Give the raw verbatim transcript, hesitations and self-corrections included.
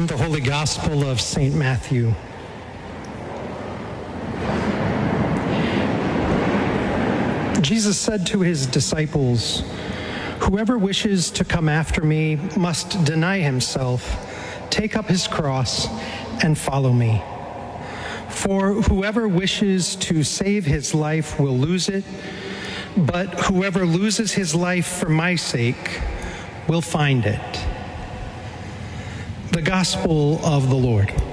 From the Holy Gospel of Saint Matthew. Jesus said to his disciples, "Whoever wishes to come after me must deny himself, take up his cross, and follow me. For whoever wishes to save his life will lose it, but whoever loses his life for my sake will find it." The Gospel of the Lord.